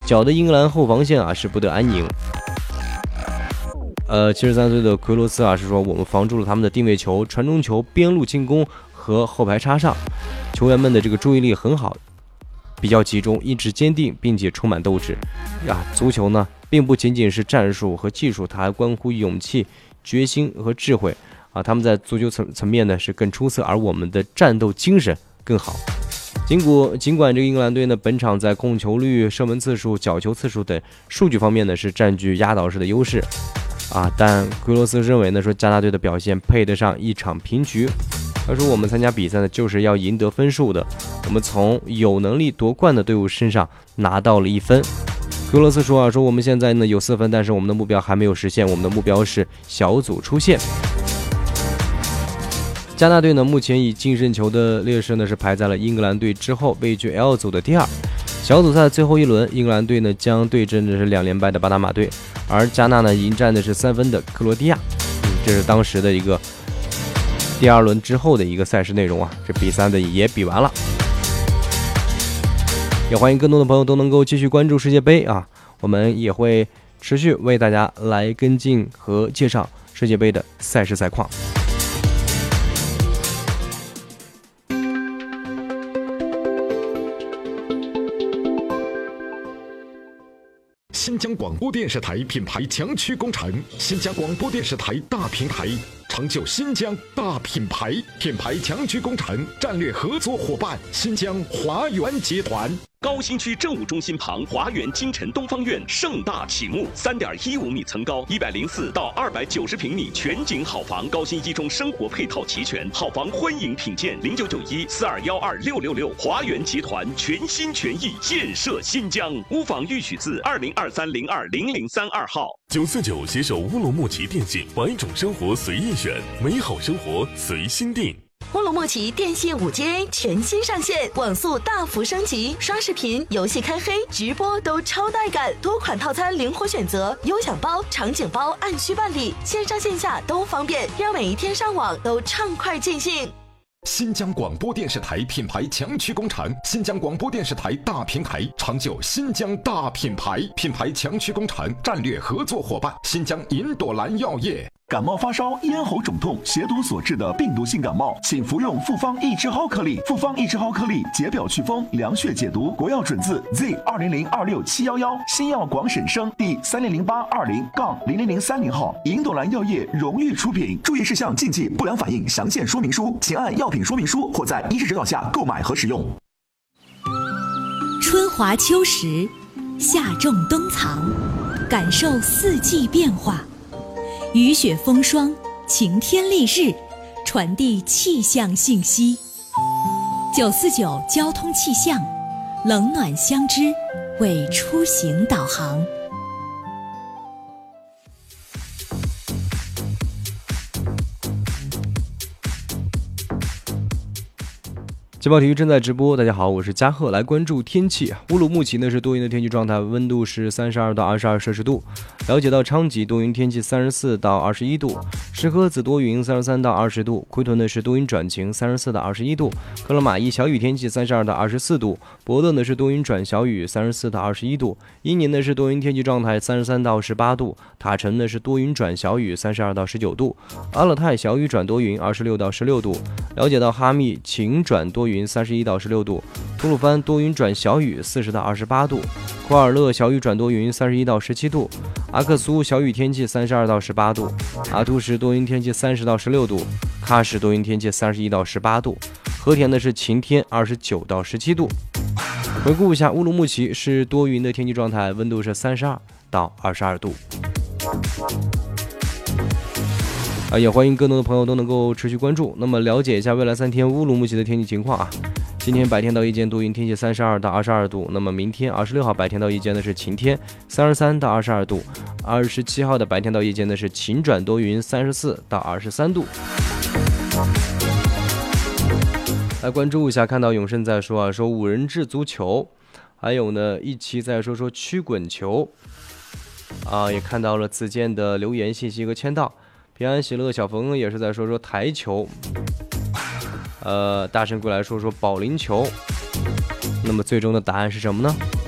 搅得英格兰后防线啊是不得安宁。73岁的奎罗斯啊是说，我们防住了他们的定位球、传中球、边路进攻和后排插上，球员们的这个注意力很好，比较集中，意志坚定，并且充满斗志。足球呢，并不仅仅是战术和技术，它还关乎勇气、决心和智慧啊。他们在足球层面呢是更出色，而我们的战斗精神更好。尽管这个英格兰队呢本场在控球率、射门次数、角球次数等数据方面呢是占据压倒式的优势啊，但奎罗斯认为呢说加纳队的表现配得上一场平局。他说我们参加比赛呢就是要赢得分数的，我们从有能力夺冠的队伍身上拿到了1分。奎罗斯说说我们现在呢有4分，但是我们的目标还没有实现，我们的目标是小组出线。加纳队呢目前以净胜球的劣势呢是排在了英格兰队之后，位居 L 组的第2。小组赛最后一轮，英格兰队呢将对阵的是2连败的巴拿马队，而加纳呢迎战的是3分的克罗地亚。这是当时的一个第2轮之后的一个赛事内容啊，这比赛的也比完了。也欢迎更多的朋友都能够继续关注世界杯啊，我们也会持续为大家来跟进和介绍世界杯的赛事赛况。 新疆广播电视台品牌强驱工程，新疆广播电视台大平台，成就新疆大品牌。品牌强驱工程战略合作伙伴：新疆华源集团。 高新区政务中心旁华源金城东方院盛大启幕，3.15米层高，104到290平米全景好房，高新一中生活配套齐全，好房欢迎品鉴，0991421666。华源集团全心全意建设新疆，屋房预取自2023020032号。 949携手乌鲁木齐电信，百种生活随意选，美好生活随心定。 乌鲁木齐电信5G全新上线，网速大幅升级，刷视频、游戏开黑、直播都超带感，多款套餐灵活选择，优享包、场景包按需办理，线上线下都方便，让每一天上网都畅快尽兴。 新疆广播电视台品牌强驱工程，新疆广播电视台大平台，成就新疆大品牌。品牌强驱工程战略合作伙伴：新疆银朵兰药业。 感冒发烧、咽喉肿痛、血毒所致的病毒性感冒，请服用复方益智蒿颗粒。复方益智蒿颗粒解表祛风、凉血解毒，国药准字 Z200267711，新药广审生第300820-0030号，银朵兰药业荣誉出品。注意事项、禁忌、不良反应详见说明书，请按药品说明书或在医师指导下购买和使用。 春华秋实，夏种冬藏，感受四季变化。雨雪风霜，晴天丽日，传递气象信息。949交通气象，冷暖相知，为出行导航。 捷豹体育正在直播，大家好，我是嘉贺，来关注天气。乌鲁木齐呢是多云的天气状态，温度是32到22摄氏度。了解到昌吉多云天气34到21度，石河子多云33到20度，奎屯呢是多云转晴34到21度，克勒玛依小雨天气32到24度，博乐呢是多云转小雨34到21度，伊宁呢是多云天气状态33到18度，塔城呢是多云转小雨32到19度，阿勒泰小雨转多云26到16度。了解到哈密晴转多云31到16度，吐鲁番多云转小雨40到28度，库尔勒小雨转多云31到17度，阿克苏小雨天气32到18度，阿图什多云天气30到16度，喀什多云天气31到18度，和田呢是晴天29到17度。回顾一下，乌鲁木齐是多云的天气状态，温度是32到22度。也欢迎更多的朋友都能够持续关注。那么了解一下未来3天乌鲁木齐的天气情况啊。今天白天到夜间多云天气32到22度，那么明天26号白天到夜间呢是晴天33到22度，27号的白天到夜间呢是晴转多云34到23度。来关注一下，看到永胜在说说5人制足球，还有呢一期在说曲滚球也看到了子健的留言信息和签到。平安喜乐小冯也是在说台球，大神归来说保龄球。那么最终的答案是什么呢？